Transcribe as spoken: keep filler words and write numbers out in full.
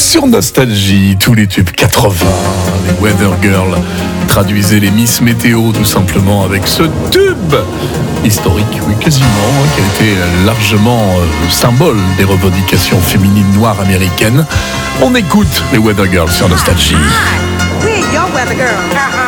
Sur Nostalgie, tous les tubes quatre-vingts, les Weather Girls traduisaient les Miss Météo tout simplement avec ce tube historique, oui quasiment, hein, qui a été largement euh, symbole des revendications féminines noires américaines. On écoute les Weather Girls sur Nostalgie. Hi, we're your Weather Girls.